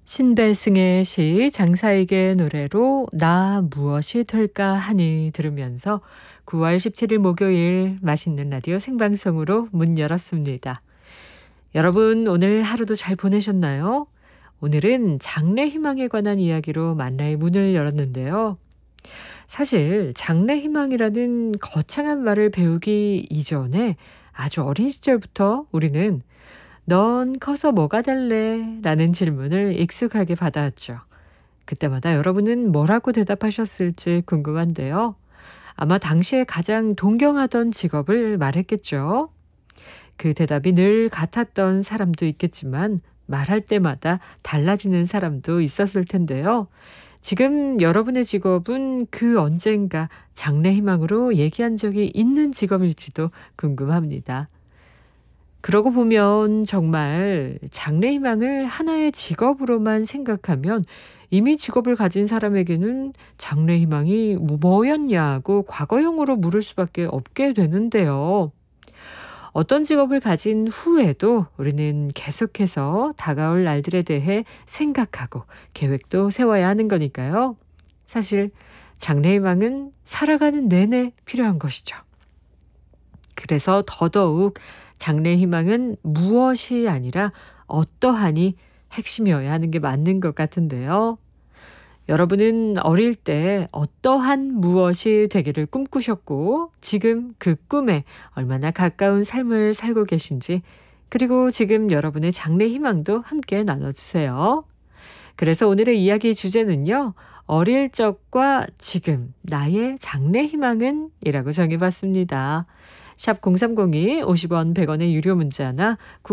신배승의 시 장사에게 노래로 나 무엇이 될까 하니 들으면서 9월 17일 목요일 맛있는 라디오 생방송으로 문 열었습니다. 여러분 오늘 하루도 잘 보내셨나요? 오늘은 장래 희망에 관한 이야기로 만나의 문을 열었는데요. 사실 장래 희망이라는 거창한 말을 배우기 이전에 아주 어린 시절부터 우리는 넌 커서 뭐가 될래? 라는 질문을 익숙하게 받아왔죠. 그때마다 여러분은 뭐라고 대답하셨을지 궁금한데요. 아마 당시에 가장 동경하던 직업을 말했겠죠. 그 대답이 늘 같았던 사람도 있겠지만 말할 때마다 달라지는 사람도 있었을 텐데요. 지금 여러분의 직업은 그 언젠가 장래 희망으로 얘기한 적이 있는 직업일지도 궁금합니다. 그러고 보면 정말 장래 희망을 하나의 직업으로만 생각하면 이미 직업을 가진 사람에게는 장래 희망이 뭐였냐고 과거형으로 물을 수밖에 없게 되는데요. 어떤 직업을 가진 후에도 우리는 계속해서 다가올 날들에 대해 생각하고 계획도 세워야 하는 거니까요. 사실 장래 희망은 살아가는 내내 필요한 것이죠. 그래서 더더욱 장래 희망은 무엇이 아니라 어떠하니 핵심이어야 하는 게 맞는 것 같은데요. 여러분은 어릴 때 어떠한 무엇이 되기를 꿈꾸셨고 지금 그 꿈에 얼마나 가까운 삶을 살고 계신지 그리고 지금 여러분의 장래 희망도 함께 나눠주세요. 그래서 오늘의 이야기 주제는요. 어릴 적과 지금 나의 장래 희망은? 이라고 정해봤습니다. 샵 0302 50원 100원의 유료 문자나